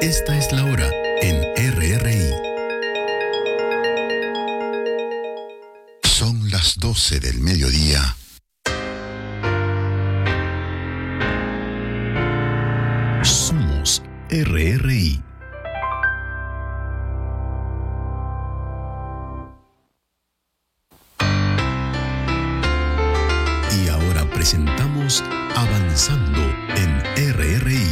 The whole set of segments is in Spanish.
Esta es la hora en RRI. Son las 12 del mediodía. Somos RRI. Y ahora presentamos Avanzando en RRI.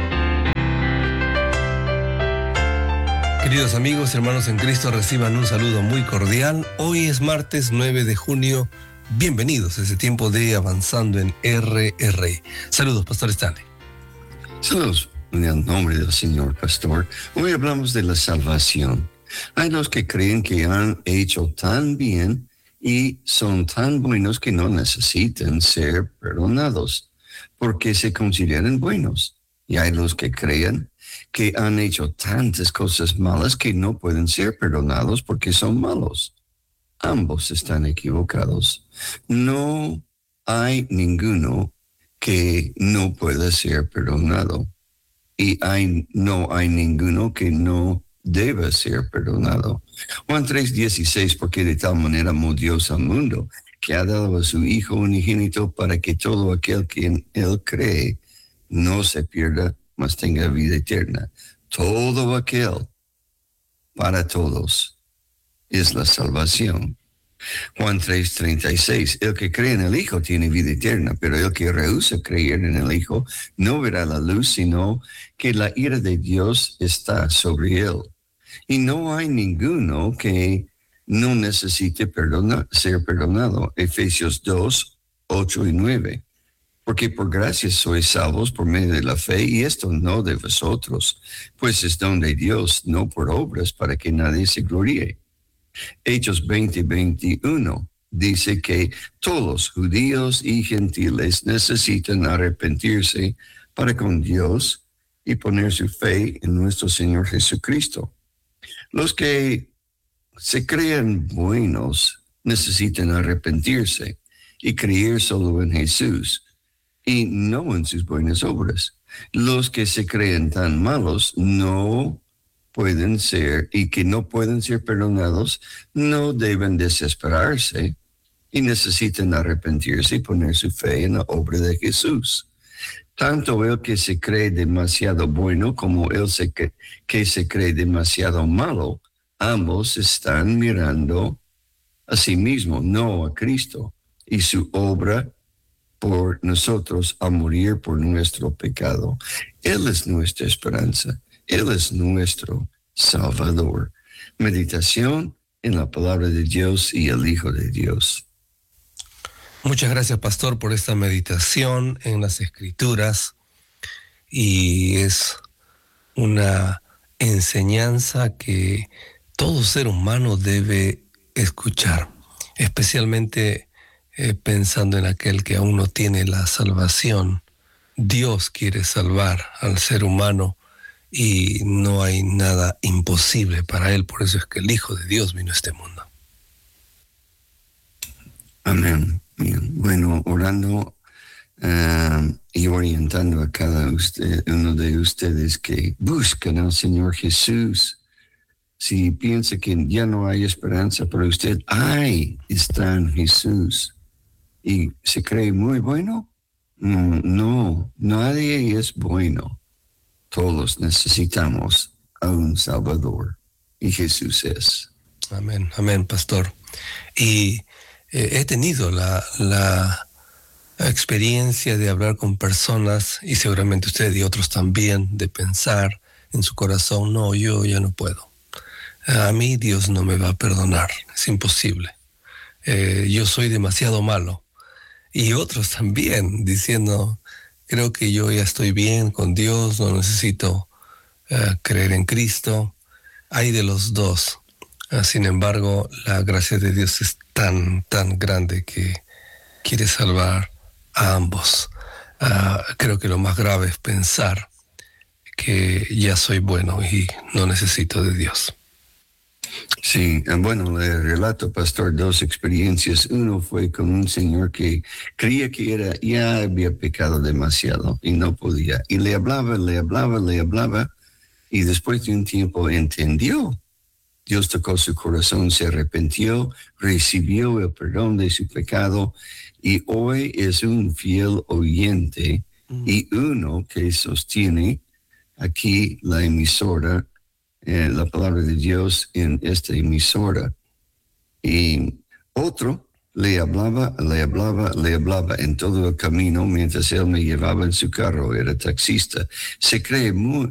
Queridos amigos y hermanos en Cristo, reciban un saludo muy cordial. Hoy es martes 9 de junio. Bienvenidos a este tiempo de Avanzando en RRI. Saludos, Pastor Stanley. Saludos, en el nombre del Señor, Pastor. Hoy hablamos de la salvación. Hay los que creen que han hecho tan bien y son tan buenos que no necesitan ser perdonados porque se consideran buenos. Y hay los que creen que han hecho tantas cosas malas que no pueden ser perdonados porque son malos. Ambos están equivocados. No hay ninguno que no pueda ser perdonado. Y no hay ninguno que no deba ser perdonado. Juan 3:16, porque de tal manera amó Dios al mundo, que ha dado a su Hijo unigénito para que todo aquel que en Él cree no se pierda, mas tenga vida eterna. Todo aquel, para todos, es la salvación. Juan 3:36, el que cree en el Hijo tiene vida eterna, pero el que rehúsa creer en el Hijo no verá la luz, sino que la ira de Dios está sobre él. Y no hay ninguno que no necesite ser perdonado. Efesios 2:8 y 9. Porque por gracia sois salvos por medio de la fe, y esto no de vosotros, pues es don de Dios, no por obras, para que nadie se gloríe. Hechos 20:21 dice que todos, judíos y gentiles, necesitan arrepentirse para con Dios y poner su fe en nuestro Señor Jesucristo. Los que se creen buenos necesitan arrepentirse y creer solo en Jesús y no en sus buenas obras. Los que se creen tan malos no pueden ser y que no pueden ser perdonados, no deben desesperarse y necesitan arrepentirse y poner su fe en la obra de Jesús. Tanto el que se cree demasiado bueno como el que se cree demasiado malo, ambos están mirando a sí mismos, no a Cristo y su obra por nosotros a morir por nuestro pecado. Él es nuestra esperanza. Él es nuestro Salvador. Meditación en la palabra de Dios y el Hijo de Dios. Muchas gracias, Pastor, por esta meditación en las Escrituras. Y es una enseñanza que todo ser humano debe escuchar, especialmente pensando en aquel que aún no tiene la salvación. Dios quiere salvar al ser humano y no hay nada imposible para él. Por eso es que el Hijo de Dios vino a este mundo. Amén. Bien. Bueno, orando y orientando a cada uno de ustedes que buscan al Señor Jesús. Si piensa que ya no hay esperanza para usted, está en Jesús. ¿Y se cree muy bueno? No, nadie es bueno. Todos necesitamos a un Salvador y Jesús es. Amén, amén, Pastor. Y he tenido la experiencia de hablar con personas, y seguramente usted y otros también, de pensar en su corazón, no, yo ya no puedo. A mí Dios no me va a perdonar, es imposible. Yo soy demasiado malo. Y otros también diciendo, creo que yo ya estoy bien con Dios, no necesito creer en Cristo. Hay de los dos. Sin embargo, la gracia de Dios es tan grande que quiere salvar a ambos. Creo que lo más grave es pensar que ya soy bueno y no necesito de Dios. Sí, bueno, le relato, Pastor, dos experiencias. Uno fue con un señor que creía que ya había pecado demasiado y no podía. Y le hablaba, y después de un tiempo entendió. Dios tocó su corazón, se arrepintió, recibió el perdón de su pecado y hoy es un fiel oyente y uno que sostiene aquí la emisora, la palabra de Dios en esta emisora. Y otro le hablaba en todo el camino mientras él me llevaba en su carro, era taxista. Se cree muy